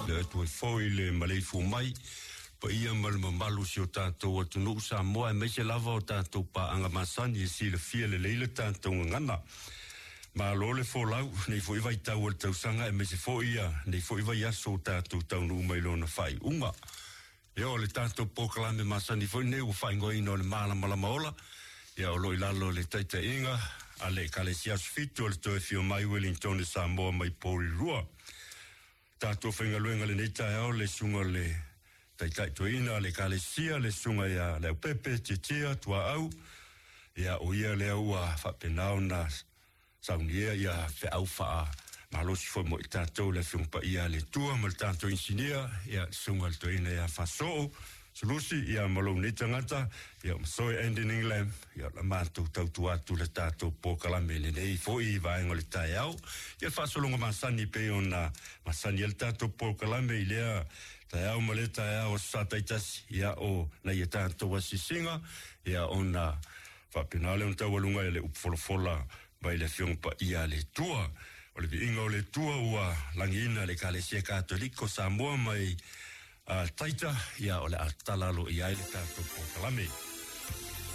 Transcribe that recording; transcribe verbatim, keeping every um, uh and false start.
le tu foi le malei fu mai pa ia mal malu si o tātou atu nu sa moa me se lava o tātou pa anga masani si le fia le leile tātou ngana ma lo le fo lau nei foi vai tau o tau sanga e me se foi ia nei foi vai aso tātou tau nu mai lona fai unga Yo le tātou pokalame masani foi nei u fai ngoi no le mala mala maola ia o loi lalo le taita inga a le kalesia sfitu o le toe fio mai Wellington e Samoa mai pori rua. Tātou whainga luenga le neita eo le sunga le taitai toina le kalesia le sunga ia le upepe te tia tua au ia o ia le au a whapenao na saunia ia wha au wha malosi foi mo i tātou le whingpa ia le tua ma le tātou insinia ia sunga le toina ia whasoo Sulusi ia malo ni tangata ia soy and in England ia la matu tau tu atu le tato pokalame le nei foi vai ngol tai au ia fa solo ngo masani pe ona masani el tato pokalame ile tai au maleta ia o sataitas ia o na ia tato wasisinga ia ona fa penale on tau lunga le upfolofola vai le fiong pa ia le tua o le ingo le tua ua langina le kalesia katoliko Samoa mai Uh, taita ia ole a talalo ia ele tātou pokalame.